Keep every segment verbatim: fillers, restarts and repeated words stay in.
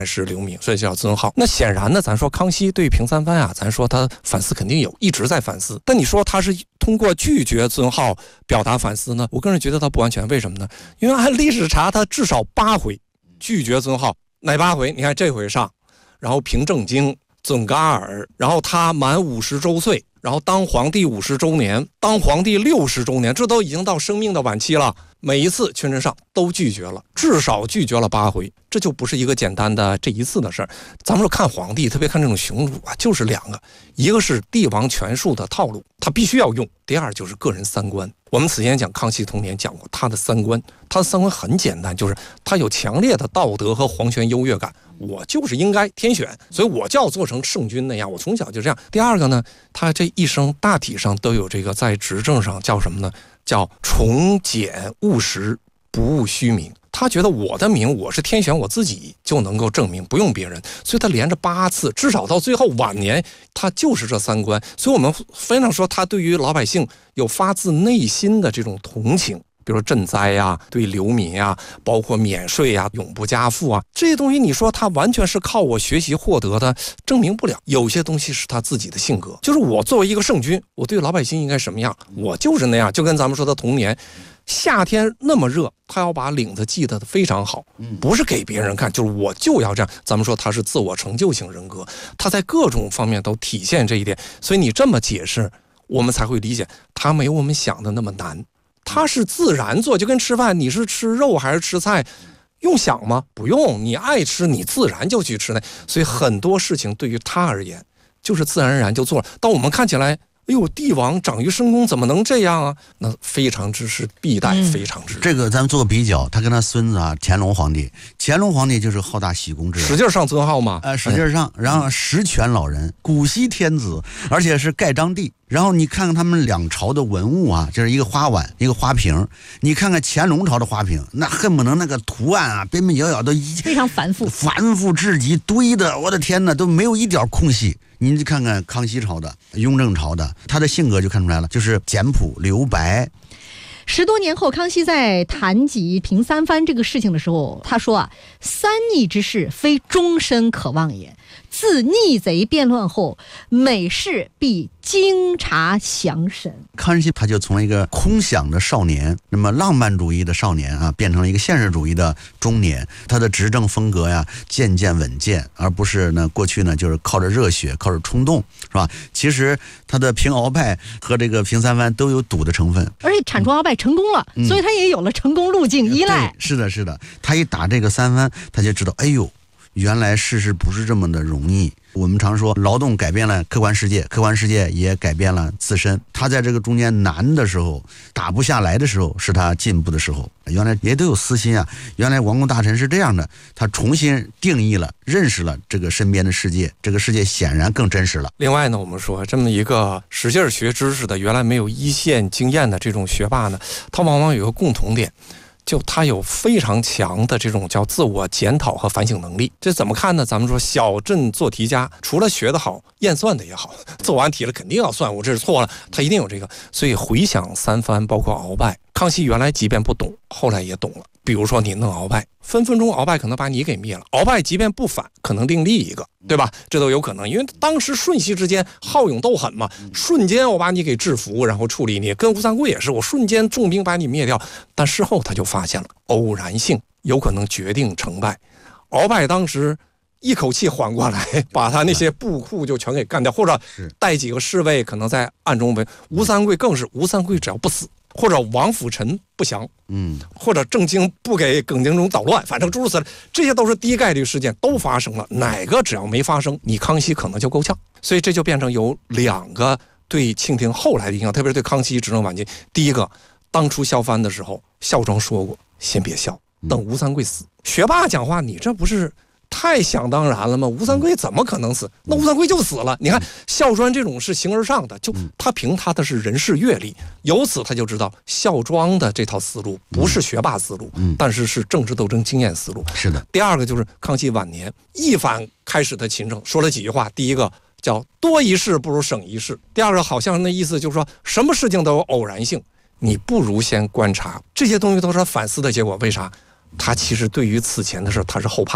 是刘铭，所以叫尊号。那显然呢，咱说康熙对平三藩啊，咱说他反思肯定有，一直在反思。但你说他是通过拒绝尊号表达反思呢？我个人觉得他不完全。为什么呢？因为按历史查，他至少八回拒绝尊号。哪八回？你看这回上，然后平正经、尊噶尔，然后他满五十周岁，然后当皇帝五十周年，当皇帝六十周年，这都已经到生命的晚期了。每一次群臣上都拒绝了，至少拒绝了八回，这就不是一个简单的这一次的事儿。咱们说看皇帝，特别看这种雄主啊，就是两个，一个是帝王权术的套路，他必须要用；第二就是个人三观。我们此前讲康熙童年讲过他的三观，他的三观很简单，就是他有强烈的道德和皇权优越感，我就是应该天选，所以我就要做成圣君那样，我从小就这样。第二个呢，他这一生大体上都有这个在执政上叫什么呢？叫崇简务实，不务虚名。他觉得我的名我是天选，我自己就能够证明，不用别人。所以他连着八次，至少到最后晚年，他就是这三观。所以我们非常说他对于老百姓有发自内心的这种同情，比如说赈灾呀、对流民呀、包括免税呀、永不加赋啊，这些东西你说他完全是靠我学习获得的，证明不了。有些东西是他自己的性格，就是我作为一个圣君，我对老百姓应该什么样，我就是那样。就跟咱们说的童年，夏天那么热，他要把领子系得非常好，不是给别人看，就是我就要这样。咱们说他是自我成就型人格，他在各种方面都体现这一点。所以你这么解释，我们才会理解他没有我们想的那么难。他是自然做，就跟吃饭，你是吃肉还是吃菜，用想吗？不用，你爱吃你自然就去吃那。所以很多事情对于他而言就是自然而然就做了。当我们看起来，哎呦，帝王长于深宫怎么能这样啊？那非常之是必待，非常之、嗯、 这个咱们做个比较，他跟他孙子啊，乾隆皇帝，乾隆皇帝就是好大喜功之人， 使劲上尊号嘛， 呃，使劲上，然后实权老人，古稀天子，而且是盖章帝。然后你看看他们两朝的文物啊，就是一个花碗，一个花瓶。你看看乾隆朝的花瓶，那恨不能那个图案啊，边边角角都非常繁复， 繁复至极，堆的，我的天哪，都没有一点空隙。您看看康熙朝的、雍正朝的，他的性格就看出来了，就是简朴留白。 十多年后，康熙在谈及平三藩这个事情的时候，他说啊，三逆之事，非终身可忘也。自逆贼变乱后，每事必经察详审。 康熙他就从一个空想的少年，那么浪漫主义的少年啊，变成了一个现实主义的中年。他的执政风格呀，渐渐稳健，而不是呢过去呢就是靠着热血，靠着冲动，是吧？其实他的平鳌拜和这个平三藩都有赌的成分， 而且铲除鳌拜成功了、嗯，所以他也有了成功路径依赖。 是的，是的，他一打这个三藩，他就知道，哎呦。原来世事不是这么的容易。我们常说劳动改变了客观世界，客观世界也改变了自身。他在这个中间难的时候，打不下来的时候，是他进步的时候。原来也都有私心啊，原来王公大臣是这样的，他重新定义了，认识了这个身边的世界，这个世界显然更真实了。 另外呢，我们说这么一个使劲学知识的，原来没有一线经验的这种学霸呢，他往往有个共同点，就他有非常强的这种叫自我检讨和反省能力。这怎么看呢？咱们说小镇做题家，除了学得好，验算的也好，做完题了肯定要算，我这是错了，他一定有这个。所以回想三藩，包括鳌拜，康熙原来即便不懂，后来也懂了。比如说你弄鳌拜，分分钟鳌拜可能把你给灭了，鳌拜即便不反，可能另立一个，对吧？这都有可能，因为当时瞬息之间好勇斗狠嘛，瞬间我把你给制服，然后处理你。跟吴三桂也是，我瞬间重兵把你灭掉。但事后他就发现了偶然性有可能决定成败。鳌拜当时一口气缓过来，把他那些部库就全给干掉，或者带几个侍卫可能在暗中围。吴三桂更是，吴三桂只要不死，或者王辅臣不降，嗯，或者郑经不给耿精忠捣乱，反正诸如此类，这些都是低概率事件，都发生了。哪个只要没发生，你康熙可能就够呛。所以这就变成有两个对清廷后来的影响，特别是对康熙执政晚期。第一个，当初削藩的时候，孝庄说过，先别削，等吴三桂死。学霸讲话，你这不是太想当然了吗？吴三桂怎么可能死？那吴三桂就死了。你看孝庄这种是形而上的，就他凭他的是人事阅历，由此他就知道孝庄的这套思路不是学霸思路，但是是政治斗争经验思路。 是的。 第二个就是康熙晚年一反开始的勤政，说了几句话。第一个叫多一事不如省一事，第二个好像那意思就是说什么事情都有偶然性，你不如先观察。这些东西都是他反思的结果。为啥？他其实对于此前的事他是后怕的，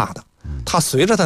他随着他